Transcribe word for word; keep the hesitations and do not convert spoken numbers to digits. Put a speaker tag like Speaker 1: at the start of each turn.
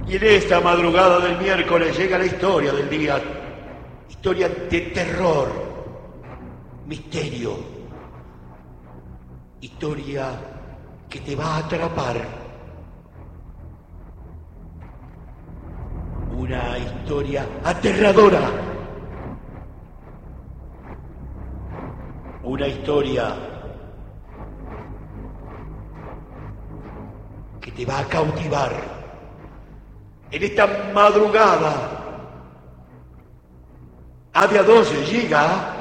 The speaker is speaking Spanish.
Speaker 1: Y en esta madrugada del miércoles llega la historia del día. Historia de terror, misterio. Historia que te va a atrapar. Una historia aterradora. Una historia que te va a cautivar. En esta madrugada, a de a doce llega